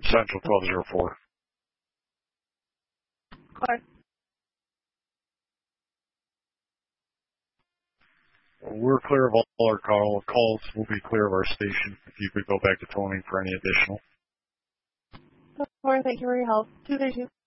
Central 1204. Okay. We're clear of all our calls. We'll be clear of our station. If you could go back to toning for any additional. Of course, thank you for your help. 232.